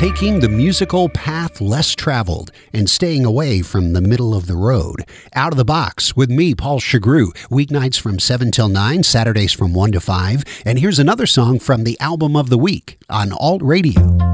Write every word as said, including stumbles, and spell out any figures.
taking the musical path less traveled and staying away from the middle of the road. Out of the Box with me, Paul Chagru, weeknights from seven till nine, Saturdays from one to five. And here's another song from the album of the week on Alt Radio.